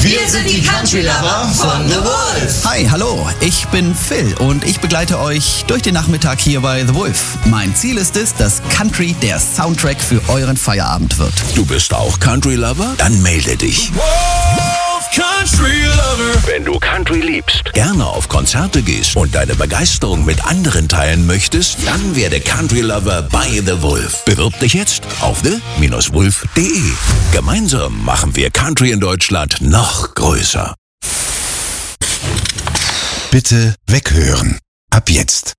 Wir sind die Country Lover von The Wolf. Hi, hallo, ich bin Phil und ich begleite euch durch den Nachmittag hier bei The Wolf. Mein Ziel ist es, dass Country der Soundtrack für euren Feierabend wird. Du bist auch Country Lover? Dann melde dich. Country Lover. Wenn du Country liebst, gerne auf Konzerte gehst und deine Begeisterung mit anderen teilen möchtest, dann werde Country Lover bei The Wolf. Bewirb dich jetzt auf the-wolf.de. Gemeinsam machen wir Country in Deutschland noch größer. Bitte weghören. Ab jetzt.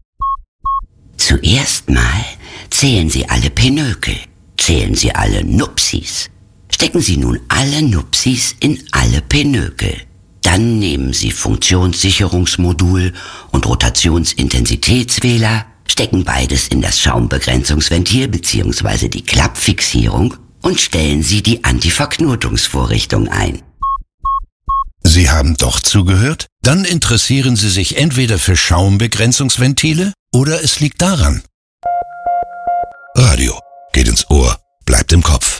Zuerst mal zählen Sie alle Pinökel. Zählen Sie alle Nupsis. Stecken Sie nun alle Nupsis in alle Pinökel. Dann nehmen Sie Funktionssicherungsmodul und Rotationsintensitätswähler, stecken beides in das Schaumbegrenzungsventil bzw. die Klappfixierung und stellen Sie die Antiverknotungsvorrichtung ein. Sie haben doch zugehört? Dann interessieren Sie sich entweder für Schaumbegrenzungsventile oder es liegt daran. Radio geht ins Ohr, bleibt im Kopf.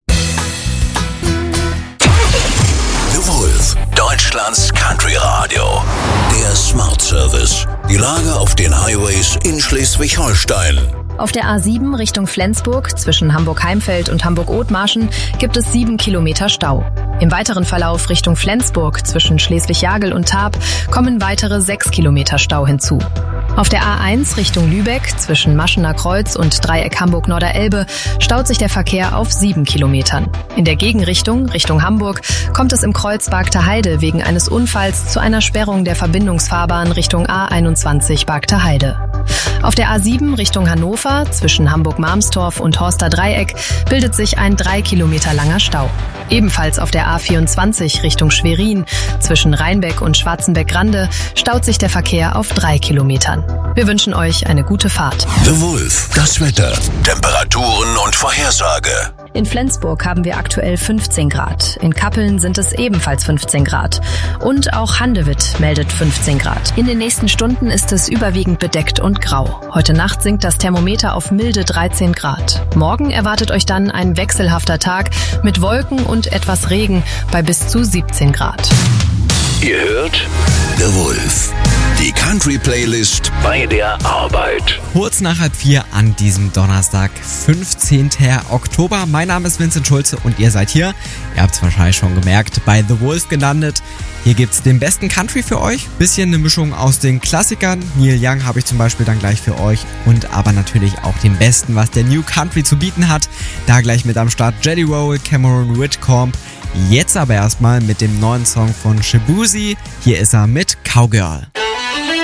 The Wolf, Deutschlands Country Radio. Der Smart Service. Die Lage auf den Highways in Schleswig-Holstein. Auf der A7 Richtung Flensburg zwischen Hamburg-Heimfeld und Hamburg-Othmarschen gibt es 7 Kilometer Stau. Im weiteren Verlauf Richtung Flensburg zwischen Schleswig-Jagel und Tarp kommen weitere 6 Kilometer Stau hinzu. Auf der A1 Richtung Lübeck zwischen Maschener Kreuz und Dreieck Hamburg-Norderelbe staut sich der Verkehr auf 7 Kilometern. In der Gegenrichtung, Richtung Hamburg, kommt es im Kreuz Bargter Heide wegen eines Unfalls zu einer Sperrung der Verbindungsfahrbahn Richtung A21 Bargter Heide. Auf der A7 Richtung Hannover zwischen Hamburg-Marmstorf und Horster Dreieck bildet sich ein 3 Kilometer langer Stau. Ebenfalls auf der A24 Richtung Schwerin zwischen Rheinbeck und Schwarzenbeck-Grande staut sich der Verkehr auf 3 Kilometern. Wir wünschen euch eine gute Fahrt. The Wolf, das Wetter, Temperaturen und Vorhersage. In Flensburg haben wir aktuell 15 Grad. In Kappeln sind es ebenfalls 15 Grad. Und auch Handewitt meldet 15 Grad. In den nächsten Stunden ist es überwiegend bedeckt und grau. Heute Nacht sinkt das Thermometer auf milde 13 Grad. Morgen erwartet euch dann ein wechselhafter Tag mit Wolken und etwas Regen bei bis zu 17 Grad. Ihr hört The Wolf, die Country-Playlist bei der Arbeit. Kurz nach 4:30 an diesem Donnerstag, 15. Oktober. Mein Name ist Vincent Schulze und ihr seid hier, ihr habt es wahrscheinlich schon gemerkt, bei The Wolf gelandet. Hier gibt's den besten Country für euch, bisschen eine Mischung aus den Klassikern. Neil Young habe ich zum Beispiel dann gleich für euch und aber natürlich auch den besten, was der New Country zu bieten hat. Da gleich mit am Start Jelly Roll, Cameron Whitcomb. Jetzt aber erstmal mit dem neuen Song von Shaboozey. Hier ist er mit Cowgirl.